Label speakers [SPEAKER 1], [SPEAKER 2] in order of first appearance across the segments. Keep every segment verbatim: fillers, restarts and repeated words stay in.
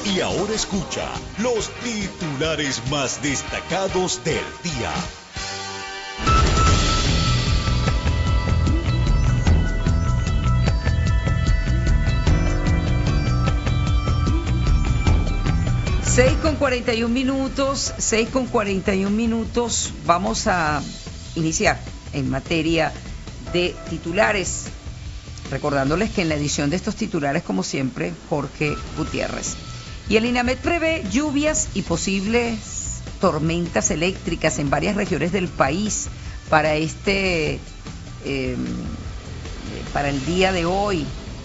[SPEAKER 1] Y ahora escucha los titulares más destacados del día.
[SPEAKER 2] seis con cuarenta y un minutos, seis con cuarenta y un minutos, vamos a iniciar en materia de titulares, recordándoles que en la edición de estos titulares, como siempre, Jorge Gutiérrez. Y el INAMED prevé lluvias y posibles tormentas eléctricas en varias regiones del país para este, eh, para el día de hoy.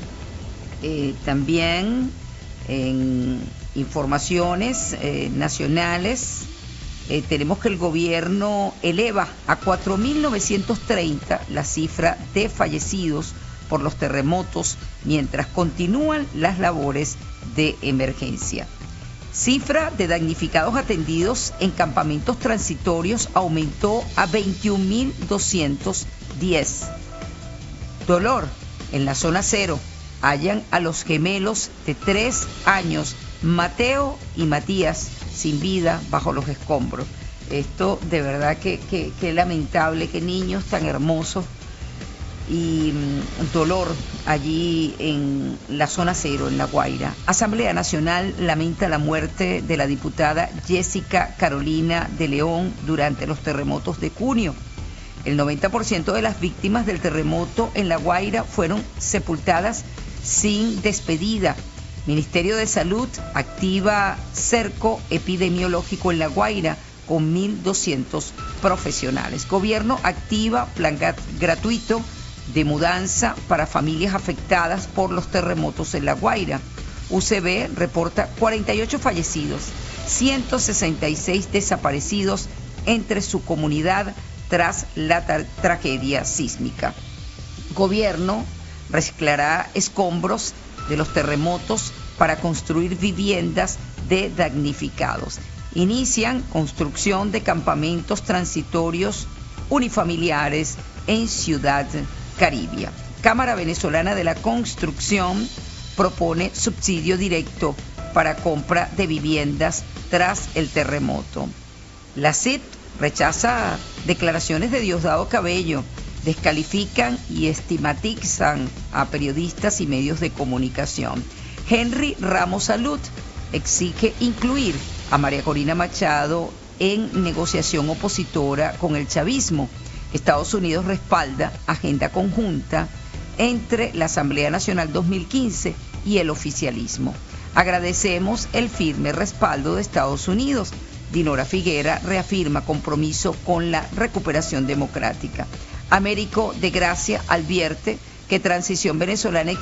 [SPEAKER 2] Eh, también en informaciones eh, nacionales, eh, tenemos que el gobierno eleva a cuatro mil novecientos treinta la cifra de fallecidos por los terremotos mientras continúan las labores de emergencia. Cifra de damnificados atendidos en campamentos transitorios aumentó a veintiún mil doscientos diez. Dolor en la zona cero. Hallan a los gemelos de tres años, Mateo y Matías, sin vida bajo los escombros. Esto de verdad que, que, que lamentable, que niños tan hermosos. Y mmm, dolor allí en la zona cero, en La Guaira. Asamblea Nacional lamenta la muerte de la diputada Jessica Carolina de León durante los terremotos de junio. El noventa por ciento de las víctimas del terremoto en La Guaira fueron sepultadas sin despedida. Ministerio de Salud activa cerco epidemiológico en La Guaira con mil doscientos profesionales. Gobierno activa plan gratuito de mudanza para familias afectadas por los terremotos en La Guaira. U C B reporta cuarenta y ocho fallecidos, ciento sesenta y seis desaparecidos entre su comunidad tras la tra- tragedia sísmica. Gobierno reciclará escombros de los terremotos para construir viviendas de damnificados. Inician construcción de campamentos transitorios unifamiliares en Ciudad Caribia. Cámara Venezolana de la Construcción propone subsidio directo para compra de viviendas tras el terremoto. La C I D rechaza declaraciones de Diosdado Cabello. Descalifican y estigmatizan a periodistas y medios de comunicación. Henry Ramos Salud exige incluir a María Corina Machado en negociación opositora con el chavismo. Estados Unidos respalda agenda conjunta entre la Asamblea Nacional dos mil quince y el oficialismo. Agradecemos el firme respaldo de Estados Unidos. Dinora Figuera reafirma compromiso con la recuperación democrática. Américo de Gracia advierte que Transición Venezolana